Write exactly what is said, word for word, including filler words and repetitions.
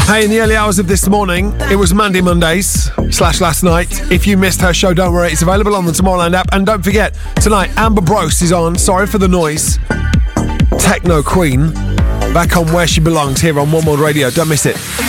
Hey, in the early hours of this morning, it was Mandy Mondays slash last night. If you missed her show, don't worry, it's available on the Tomorrowland app. And don't forget, tonight, Amber Brose is on. Sorry for the noise. Techno Queen, back on Where She Belongs here on One World Radio. Don't miss it.